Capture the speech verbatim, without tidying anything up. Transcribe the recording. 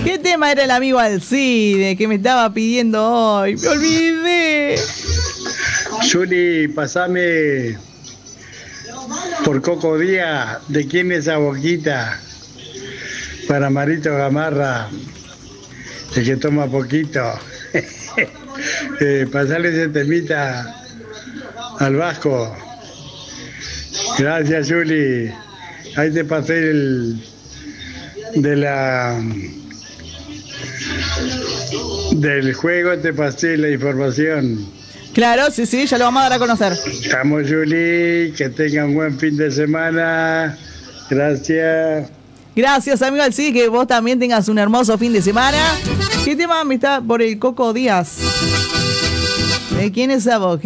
¿Qué tema era el amigo Alcide que me estaba pidiendo hoy? Me olvidé. Juli, pasame por Coco Díaz, ¿de quién es esa boquita? Para Marito Gamarra, el que toma poquito. eh, pasarle ese temita al Vasco. Gracias, Juli. Ahí te pasé el de la del juego, te pasé la información. Claro, sí, sí, ya lo vamos a dar a conocer. Estamos, Juli, que tengan un buen fin de semana. Gracias. Gracias, amigo Alcide, que vos también tengas un hermoso fin de semana. ¿Qué tema me está por el Coco Díaz? ¿De quién es esa voz?